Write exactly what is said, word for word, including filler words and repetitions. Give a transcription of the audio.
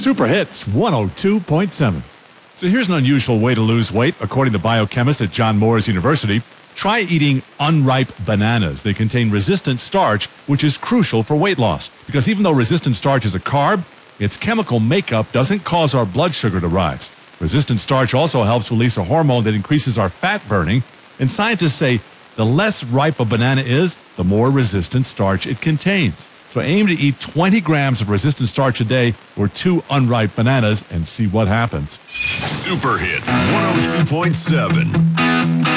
Super Hits one oh two point seven. So here's an unusual way to lose weight. According to biochemists at John Moores University, try eating unripe bananas. They contain resistant starch, which is crucial for weight loss. Because even though resistant starch is a carb, its chemical makeup doesn't cause our blood sugar to rise. Resistant starch also helps release a hormone that increases our fat burning. And scientists say the less ripe a banana is, the more resistant starch it contains. So aim to eat twenty grams of resistant starch a day or two unripe bananas and see what happens. Super Hits one oh two point seven.